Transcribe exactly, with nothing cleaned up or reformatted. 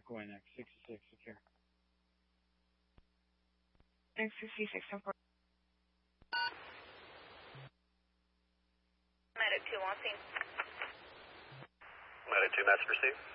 Coin X sixty-six secure. X sixty-six and four. Medic two on scene. Medic two, match received.